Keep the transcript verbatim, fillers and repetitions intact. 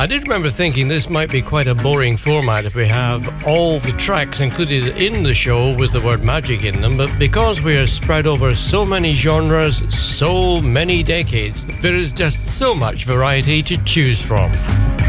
I did remember thinking this might be quite a boring format if we have all the tracks included in the show with the word magic in them, but because we are spread over so many genres, so many decades, there is just so much variety to choose from.